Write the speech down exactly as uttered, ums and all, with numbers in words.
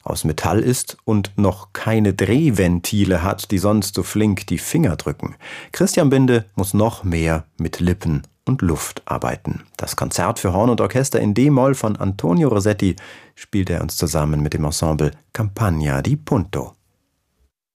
aus Metall ist und noch keine Drehventile hat, die sonst so flink die Finger drücken. Christian Binde muss noch mehr mit Lippen und Luft arbeiten. Das Konzert für Horn und Orchester in D-Moll von Antonio Rossetti spielt er uns zusammen mit dem Ensemble Campagna di Punto.